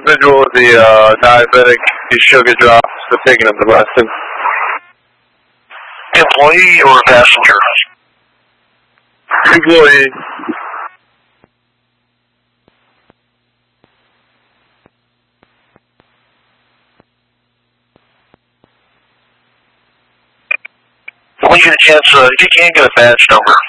individual with the diabetic, his sugar drops, so taking him to Weston. Employee or passenger? Employee. When you get a chance, you can get a badge number.